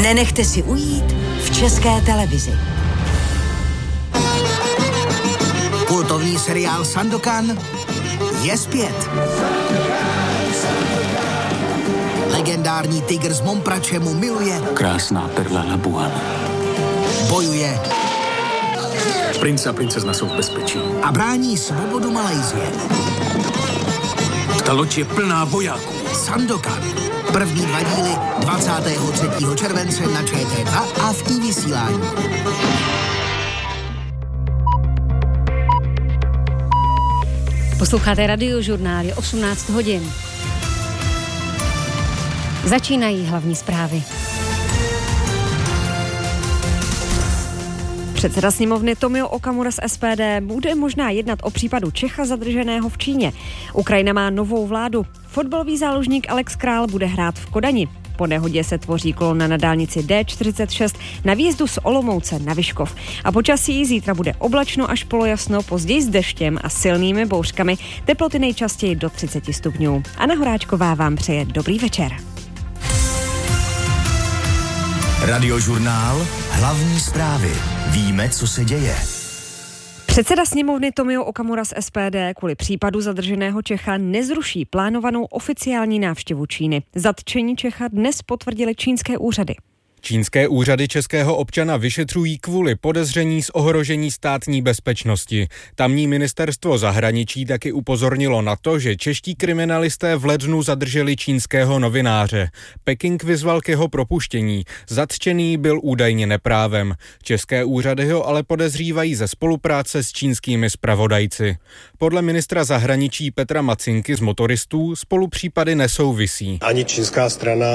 nenechte si ujít v České televizi. Kultovní seriál Sandokan je zpět. Legendární tygr z Momprače mu miluje. Krásná perla Labuan. Bojuje. Princ a princezna jsou v bezpečí. A brání svobodu Malajsie. Ta loď je plná vojáků. Sandokan. První 2 díly 23. července na ČT2 a v iVysílání. Posloucháte Radiožurnál, je 18 hodin. Začínají hlavní zprávy. Předseda sněmovny Tomio Okamura z SPD bude možná jednat o případu Čecha zadrženého v Číně. Ukrajina má novou vládu. Fotbalový záložník Alex Král bude hrát v Kodani. Po nehodě se tvoří kolona na dálnici D46 na výjezdu z Olomouce na Vyškov. A počasí zítra bude oblačno až polojasno, později s deštěm a silnými bouřkami, teploty nejčastěji do 30 stupňů. Anna Horáčková vám přeje dobrý večer. Radiožurnál, hlavní zprávy. Víme, co se děje. Předseda sněmovny Tomio Okamura z SPD kvůli případu zadrženého Čecha nezruší plánovanou oficiální návštěvu Číny. Zatčení Čecha dnes potvrdily čínské úřady. Čínské úřady českého občana vyšetřují kvůli podezření z ohrožení státní bezpečnosti. Tamní ministerstvo zahraničí taky upozornilo na to, že čeští kriminalisté v lednu zadrželi čínského novináře. Peking vyzval k jeho propuštění. Zatčený byl údajně neprávem. České úřady ho ale podezřívají ze spolupráce s čínskými zpravodajci. Podle ministra zahraničí Petra Macinky z Motoristů spolu případy nesouvisí. Ani čínská strana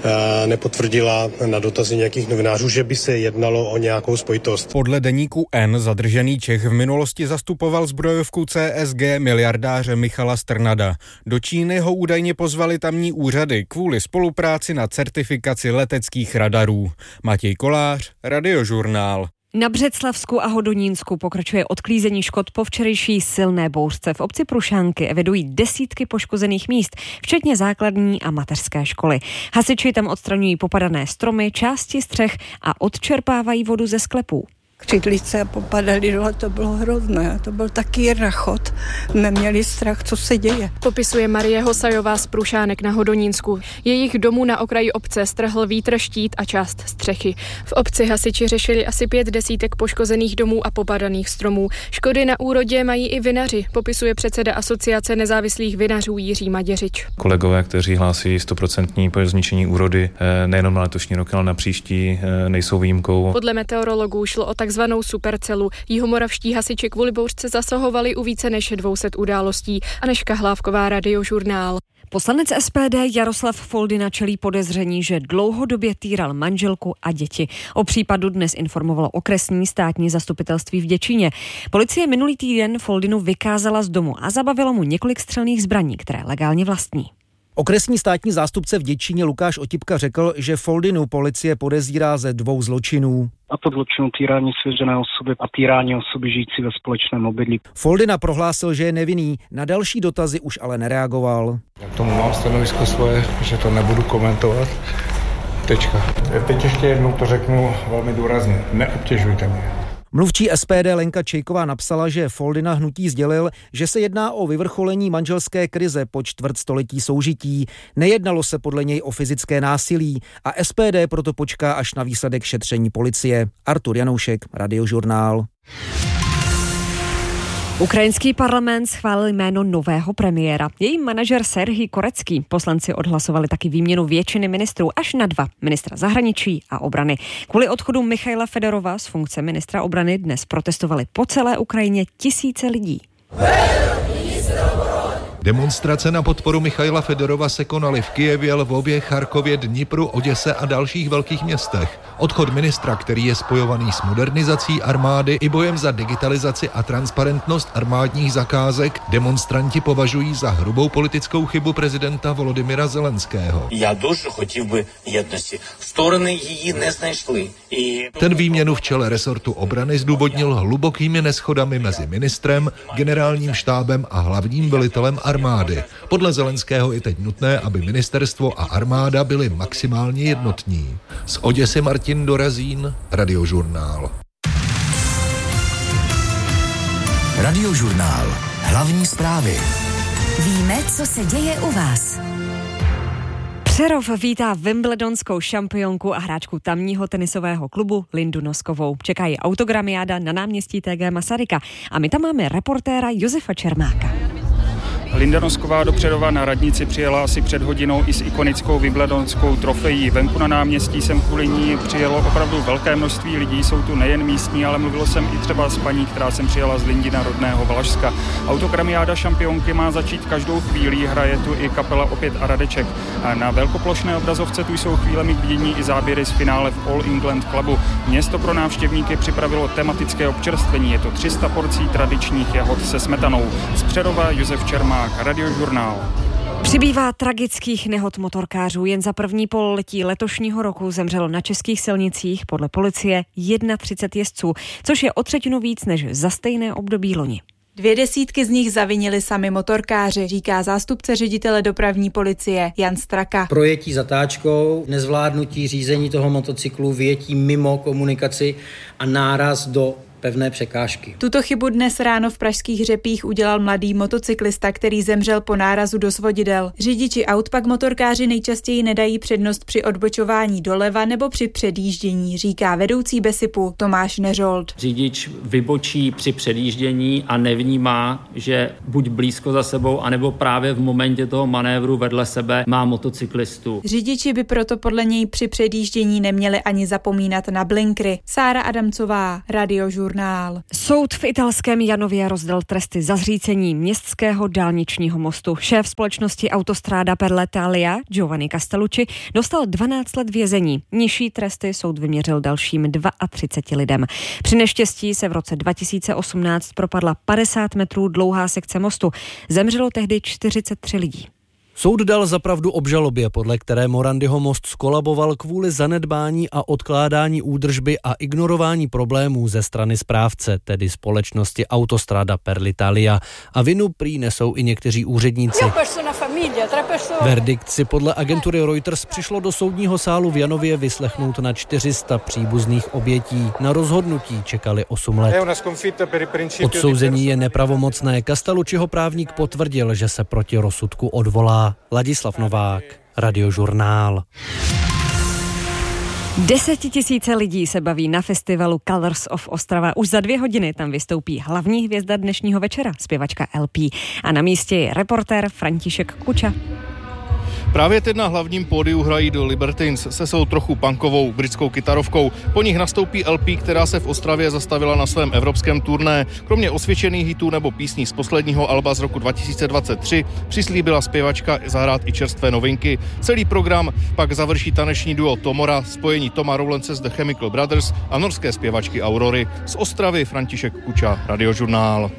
nepotvrdila na dotazy nějakých novinářů, že by se jednalo o nějakou spojitost. Podle deníku N zadržený Čech v minulosti zastupoval zbrojovku CSG miliardáře Michala Strnada. Do Číny ho údajně pozvali tamní úřady kvůli spolupráci na certifikaci leteckých radarů. Matěj Kolář, Radiožurnál. Na Břeclavsku a Hodonínsku pokračuje odklízení škod po včerejší silné bouřce. V obci Prušánky evidují desítky poškozených míst, včetně základní a mateřské školy. Hasiči tam odstraňují popadané stromy, části střech a odčerpávají vodu ze sklepů. Křidlice popadaly, to bylo hrozné, to byl taky rachot. Neměli strach, co se děje. Popisuje Marie Hosajová z Prušánek na Hodonínsku. Jejich domů na okraji obce strhl vítr, štít a část střechy. V obci hasiči řešili asi 5 desítek poškozených domů a popadaných stromů. Škody na úrodě mají i vinaři, popisuje předseda Asociace nezávislých vinařů Jiří Maděřič. Kolegové, kteří hlásí 100% zničení úrody, nejenom na letošní rok, ale na příští, nejsou výjimkou. Podle meteorologů šlo o takzvanou supercelu. Jihomoravští hasiči kvůli bouřce zasahovali u více než 200 událostí. Anežka Hlávková, Radiožurnál. Poslanec SPD Jaroslav Foldyna čelí podezření, že dlouhodobě týral manželku a děti. O případu dnes informovalo okresní státní zastupitelství v Děčíně. Policie minulý týden Foldynu vykázala z domu a zabavilo mu několik střelných zbraní, které legálně vlastní. Okresní státní zástupce v Děčíně Lukáš Otipka řekl, že Foldynu policie podezírá ze 2 zločinů. A to zločinu týrání svěřené osoby a týrání osoby žijící ve společném obydlí. Foldyna prohlásil, že je nevinný, na další dotazy už ale nereagoval. Já k tomu mám stanovisko svoje, že to nebudu komentovat. Tečka. Teď ještě jednou to řeknu velmi důrazně. Neobtěžujte mě. Mluvčí SPD Lenka Čejková napsala, že Foldyna hnutí sdělil, že se jedná o vyvrcholení manželské krize po čtvrtstoletí soužití. Nejednalo se podle něj o fyzické násilí a SPD proto počká až na výsledek šetření policie. Artur Janoušek, Radiožurnál. Ukrajinský parlament schválil jméno nového premiéra. Její manažer Serhij Korecký. Poslanci odhlasovali taky výměnu většiny ministrů až na 2, ministra zahraničí a obrany. Kvůli odchodu Michaila Fedorova z funkce ministra obrany dnes protestovali po celé Ukrajině tisíce lidí. Demonstrace na podporu Michaila Fedorova se konaly v Kyjevě, Lvově, Charkově, Dnipru, Oděse a dalších velkých městech. Odchod ministra, který je spojovaný s modernizací armády i bojem za digitalizaci a transparentnost armádních zakázek, demonstranti považují za hrubou politickou chybu prezidenta Volodymyra Zelenského. Já дуже хотів би єдності. Сторони її не знайшли. Ten výměnu v čele resortu obrany zdůvodnil hlubokými neschodami mezi ministrem, generálním štábem a hlavním velitelem armády. Podle Zelenského je teď nutné, aby ministerstvo a armáda byly maximálně jednotní. Z Oděsy Martin Dorazín, Radiožurnál. Radiožurnál. Hlavní zprávy. Víme, co se děje u vás. Přerov vítá wimbledonskou šampionku a hráčku tamního tenisového klubu Lindu Noskovou. Čekají autogramiáda na náměstí TG Masaryka a my tam máme reportéra Josefa Čermáka. Linda Nosková do Přerova na radnici přijela asi před hodinou i s ikonickou wimbledonskou trofejí. Venku na náměstí sem kvůli ní přijelo opravdu velké množství lidí, jsou tu nejen místní, ale mluvil jsem i třeba s paní, která sem přijela z Lindina rodného Valašska. Autogramiáda šampionky má začít každou chvíli, hraje tu i kapela Opět a Radeček. A na velkoplošné obrazovce tu jsou chvílemi k vidění i záběry z finále v All England Clubu. Město pro návštěvníky připravilo tematické občerstvení, je to 300 porcí tradičních jahod se smetanou. Z Přerova Josef Čermák, Radiožurnál. Přibývá tragických nehod motorkářů. Jen za první pololetí letošního roku zemřelo na českých silnicích podle policie 31 jezdců, což je o třetinu víc než za stejné období loni. 20 z nich zavinili sami motorkáři, říká zástupce ředitele dopravní policie Jan Straka. Projetí zatáčkou, nezvládnutí řízení toho motocyklu, vyjetí mimo komunikaci a náraz do pevné překážky. Tuto chybu dnes ráno v pražských Řepích udělal mladý motocyklista, který zemřel po nárazu do svodidel. Řidiči aut pak motorkáři nejčastěji nedají přednost při odbočování doleva nebo při předjíždění, říká vedoucí BESIPu Tomáš Neřold. Řidič vybočí při předjíždění a nevnímá, že buď blízko za sebou, anebo právě v momentě toho manévru vedle sebe má motocyklistu. Řidiči by proto podle něj při předjíždění neměli ani zapomínat na blinkry. Sára Adamcová, Radiožurnál. Soud v italském Janově rozdal tresty za zřícení městského dálničního mostu. Šéf společnosti Autostrada per l'Italia Giovanni Castellucci dostal 12 let vězení. Nižší tresty soud vyměřil dalším 32 lidem. Při neštěstí se v roce 2018 propadla 50 metrů dlouhá sekce mostu. Zemřelo tehdy 43 lidí. Soud dal za pravdu obžalobě, podle které Morandiho most skolaboval kvůli zanedbání a odkládání údržby a ignorování problémů ze strany správce, tedy společnosti Autostrada per l'Italia. A vinu prý nesou i někteří úředníci. Verdikt si podle agentury Reuters přišlo do soudního sálu v Janově vyslechnout na 400 příbuzných obětí. Na rozhodnutí čekali 8 let. Odsouzení je nepravomocné. Castellucciho právník potvrdil, že se proti rozsudku odvolá. Ladislav Novák, Radiožurnál. 10 000 lidí se baví na festivalu Colors of Ostrava. Už za 2 hodiny tam vystoupí hlavní hvězda dnešního večera, zpěvačka LP. A na místě je reportér František Kuča. Právě teď na hlavním pódiu hrají The Libertines se svou trochu punkovou britskou kytarovkou. Po nich nastoupí LP, která se v Ostravě zastavila na svém evropském turné. Kromě osvědčených hitů nebo písní z posledního alba z roku 2023 přislíbila zpěvačka zahrát i čerstvé novinky. Celý program pak završí taneční duo Tomora, spojení Toma Rowlandse z The Chemical Brothers a norské zpěvačky Aurory. Z Ostravy František Kuča, Radiožurnál.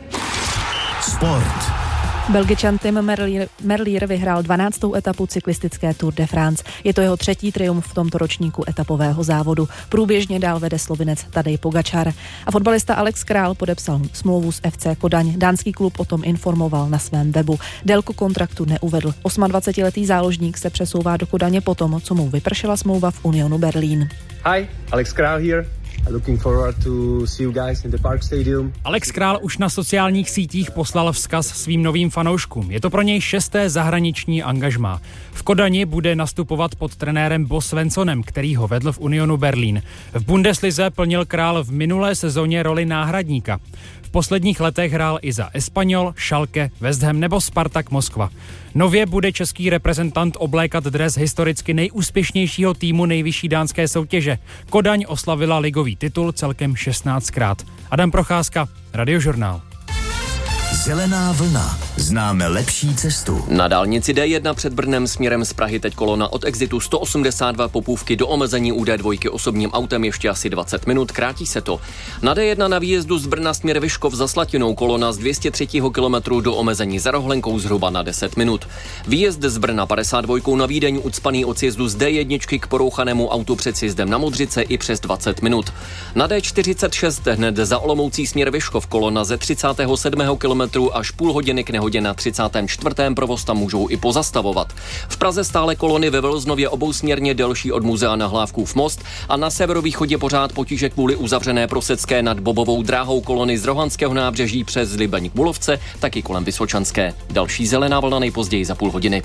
Sport. Belgičan Tim Merlier vyhrál 12. etapu cyklistické Tour de France. Je to jeho 3. triumf v tomto ročníku etapového závodu. Průběžně dál vede Slovinec Tadej Pogačar. A fotbalista Alex Král podepsal smlouvu s FC Kodaň. Dánský klub o tom informoval na svém webu. Délku kontraktu neuvedl. 28letý záložník se přesouvá do Kodaně potom, co mu vypršela smlouva v Unionu Berlín. Hi, Alex Král here. Looking forward to see you guys in the Park Stadium. Alex Král už na sociálních sítích poslal vzkaz svým novým fanouškům. Je to pro něj 6. zahraniční angažmá. V Kodani bude nastupovat pod trenérem Bo Svensonem, který ho vedl v Unionu Berlín. V Bundeslize plnil Král v minulé sezóně roli náhradníka. V posledních letech hrál i za Espanyol, Schalke, West Ham nebo Spartak Moskva. Nově bude český reprezentant oblékat dres historicky nejúspěšnějšího týmu nejvyšší dánské soutěže. Kodaň oslavila ligový titul celkem 16krát. Adam Procházka, Radiožurnál. Zelená vlna. Známe lepší cestu. Na dálnici D1 před Brnem směrem z Prahy teď kolona od exitu 182 Popůvky do omezení u D2 osobním autem ještě asi 20 minut, krátí se to. Na D1 na výjezdu z Brna směr Vyškov za Slatinou kolona z 203 kilometru do omezení za Rohlenkou zhruba na 10 minut. Výjezd z Brna 52 na Vídeň ucpaný od sjezdu z D1 k porouchanému autu před sjezdem na Modřice i přes 20 minut. Na D46 hned za Olomoucí směr Vyškov kolona ze 37 kilometru až půl hodiny k nehodě hodě na 34. provoz tam můžou i pozastavovat. V Praze stále kolony ve Velznově obousměrně delší od muzea na Hlávkův most a na severovýchodě pořád potíže kvůli uzavřené Prosecké nad Bobovou dráhou kolony z Rohanského nábřeží přes Libeň k Bulovce, taky kolem Vysočanské. Další zelená vlna nejpozději za půl hodiny.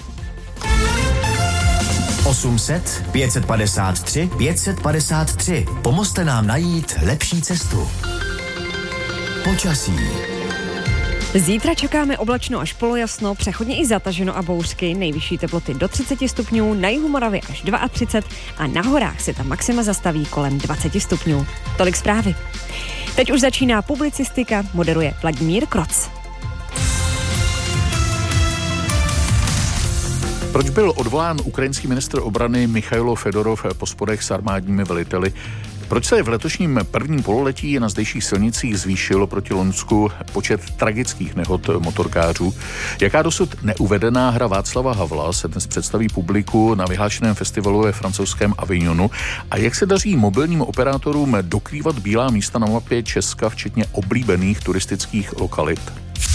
800 553 553. Pomozte nám najít lepší cestu. Počasí. Zítra čekáme oblačno až polojasno, přechodně i zataženo a bouřky, nejvyšší teploty do 30 stupňů, na jihu Moravy až 32 a na horách se tam maxima zastaví kolem 20 stupňů. Tolik zprávy. Teď už začíná publicistika, moderuje Vladimír Kroc. Proč byl odvolán ukrajinský ministr obrany Michailo Fedorov po sporech s armádními veliteli? Proč se v letošním prvním pololetí na zdejších silnicích zvýšil proti loňsku počet tragických nehod motorkářů? Jaká dosud neuvedená hra Václava Havla se dnes představí publiku na vyhlášeném festivalu ve francouzském Avignonu? A jak se daří mobilním operátorům dokrývat bílá místa na mapě Česka, včetně oblíbených turistických lokalit?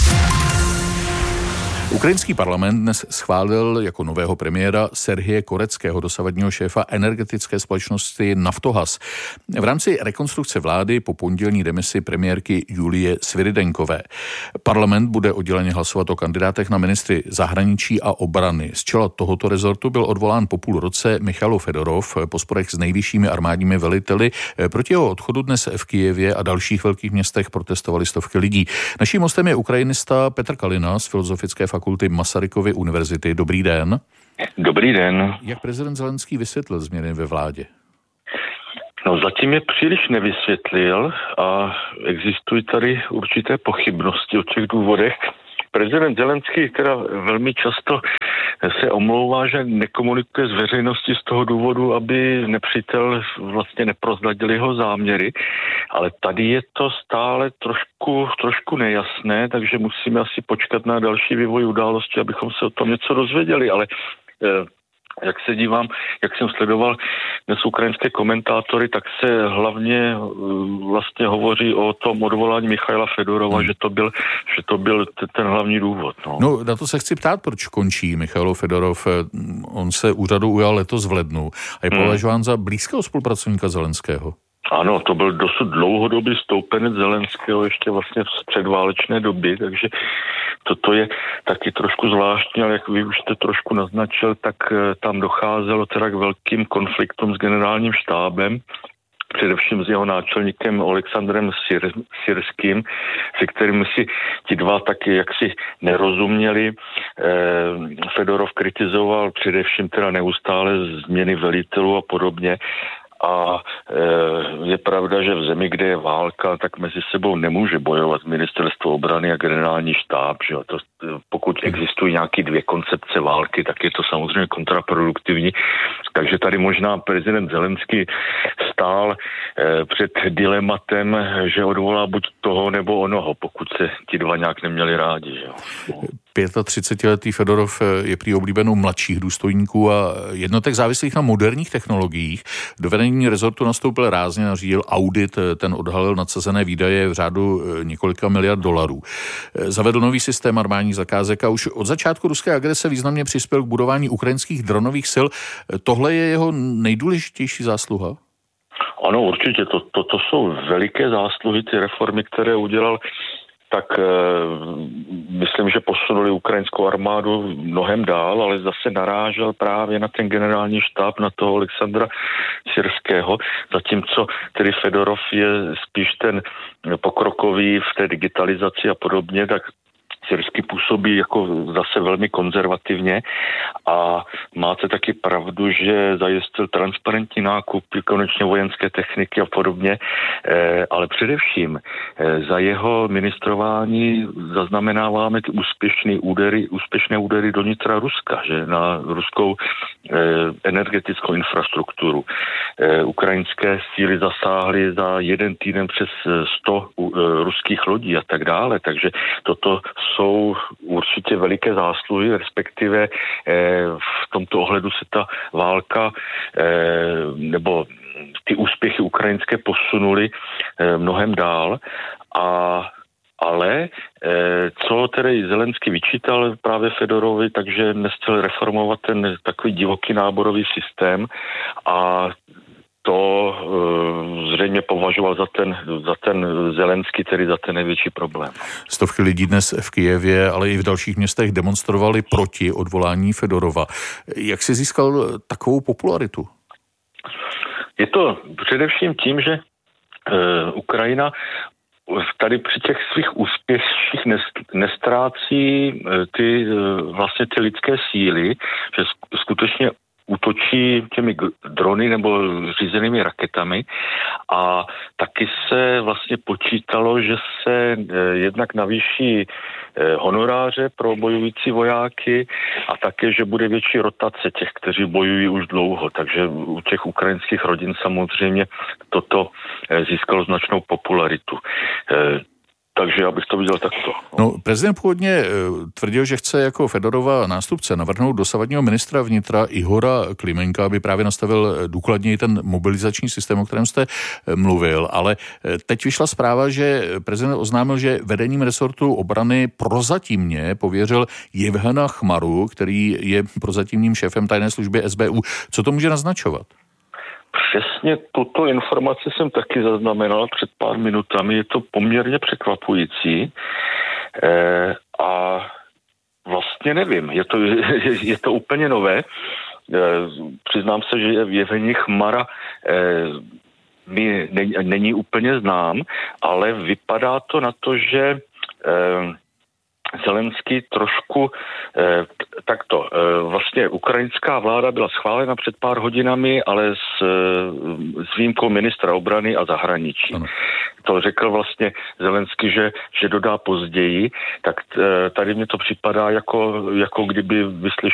Ukrajinský parlament dnes schválil jako nového premiéra Serhije Koreckého, dosavadního šéfa energetické společnosti Naftogaz. V rámci rekonstrukce vlády po pondělní demisi premiérky Julie Sviridenkové. Parlament bude odděleně hlasovat o kandidátech na ministry zahraničí a obrany. Z čela tohoto rezortu byl odvolán po půl roce Michailo Fedorov po sporech s nejvyššími armádními veliteli. Proti jeho odchodu dnes v Kyjevě a dalších velkých městech protestovali stovky lidí. Naším hostem je ukrajinista Petr Kalina z Filozofické fakulty Masarykovy univerzity. Dobrý den. Dobrý den. Jak prezident Zelenský vysvětlil změny ve vládě? No, zatím je příliš nevysvětlil a existují tady určité pochybnosti o těch důvodech. Prezident Zelenský teda velmi často se omlouvá, že nekomunikuje s veřejností z toho důvodu, aby nepřítel vlastně neprozradil jeho záměry, ale tady je to stále trošku nejasné, takže musíme asi počkat na další vývoj událostí, abychom se o tom něco dozvěděli, ale jak se dívám, jak jsem sledoval dnes ukrajinské komentátory, tak se hlavně vlastně hovoří o tom odvolání Michaila Fedorova, že to byl ten hlavní důvod. No, na to se chci ptát, proč končí Michailo Fedorov. On se úřadu ujal letos v lednu a je považován za blízkého spolupracovníka Zelenského. Ano, to byl dosud dlouhodobý stoupenec Zelenského ještě vlastně z předválečné doby, takže toto je taky trošku zvláštní, ale jak vy už jste trošku naznačil, tak tam docházelo teda k velkým konfliktům s generálním štábem, především s jeho náčelníkem Alexandrem Syrským, se kterým si ti dva taky jaksi nerozuměli. Fedorov kritizoval především teda neustále změny velitelů a podobně. A je pravda, že v zemi, kde je válka, tak mezi sebou nemůže bojovat ministerstvo obrany a generální štáb. Že? Pokud existují nějaké dvě koncepce války, tak je to samozřejmě kontraproduktivní. Takže tady možná prezident Zelenský stál před dilematem, že odvolá buď toho nebo onoho, pokud se ti dva nějak neměli rádi. Že? 35letý Fedorov je prý oblíbenou mladších důstojníků a jednotek závislých na moderních technologiích. Do vedení rezortu nastoupil rázně, nařídil audit, ten odhalil nadsazené výdaje v řádu několika miliard dolarů. Zavedl nový systém armádních zakázek a už od začátku ruské agrese významně přispěl k budování ukrajinských dronových sil. Tohle je jeho nejdůležitější zásluha? Ano, určitě. To jsou veliké zásluhy, ty reformy, které udělal, tak myslím, že posunuli ukrajinskou armádu mnohem dál, ale zase narážel právě na ten generální štáb, na toho Alexandra Syrského, zatímco tedy Fedorov je spíš ten pokrokový v té digitalizaci a podobně, tak Syrský působí jako zase velmi konzervativně a máte taky pravdu, že zajistil transparentní nákup konečně vojenské techniky a podobně, ale především za jeho ministrování zaznamenáváme ty úspěšné údery do nitra Ruska, že na ruskou energetickou infrastrukturu. Ukrajinské síly zasáhly za jeden týden přes 100 ruských lodí a tak dále, takže toto jsou určitě veliké zásluhy, respektive v tomto ohledu se ta válka nebo ty úspěchy ukrajinské posunuly mnohem dál a Ale co tedy Zelenský vyčítal právě Fedorovi, takže nechtěl reformovat ten takový divoký náborový systém a to zřejmě považoval za ten Zelenský, tedy za ten největší problém. Stovky lidí dnes v Kyjevě, ale i v dalších městech demonstrovali proti odvolání Fedorova. Jak si získal takovou popularitu? Je to především tím, že Ukrajina tady při těch svých úspěších nestrácí ty lidské síly, že skutečně útočí těmi drony nebo řízenými raketami a taky se vlastně počítalo, že se jednak navýší honoráře pro bojující vojáky a také, že bude větší rotace těch, kteří bojují už dlouho. Takže u těch ukrajinských rodin samozřejmě toto získalo značnou popularitu. Takže já bych to viděl takto. No, prezident původně tvrdil, že chce jako Fedorova nástupce navrhnout dosavadního ministra vnitra Ihora Klimenka, aby právě nastavil důkladněji ten mobilizační systém, o kterém jste mluvil. Ale teď vyšla zpráva, že prezident oznámil, že vedením resortu obrany prozatímně pověřil Jevhena Chmaru, který je prozatímním šéfem tajné služby SBU. Co to může naznačovat? Přesně tuto informaci jsem taky zaznamenal před pár minutami. Je to poměrně překvapující a vlastně nevím. Je to úplně nové. Přiznám se, že Jevheni Chmara mi není úplně znám, ale vypadá to na to, že Zelenský trošku vlastně ukrajinská vláda byla schválena před pár hodinami, ale s výjimkou ministra obrany a zahraničí. Ano. To řekl vlastně Zelenský, že dodá později, tak tady mně to připadá jako kdyby vyslyšel